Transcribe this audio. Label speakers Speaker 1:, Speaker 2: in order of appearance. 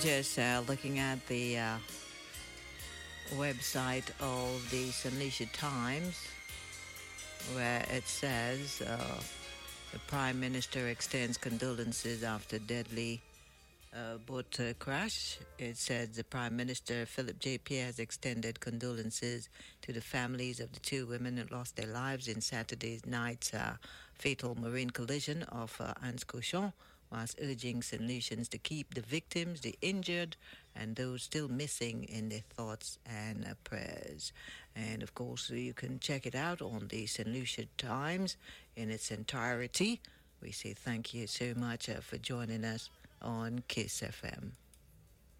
Speaker 1: Just looking at the website of the St. Lucia Times, where it says the Prime Minister extends condolences after deadly boat crash. It said the Prime Minister, Philip J. Pierre, has extended condolences to the families of the two women who lost their lives in Saturday's night's fatal marine collision off Anse Cochon, whilst urging St. Lucians to keep the victims, the injured, and those still missing in their thoughts and prayers. And of course, you can check it out on the St. Lucia Times in its entirety. We say thank you so much for joining us on KISS FM.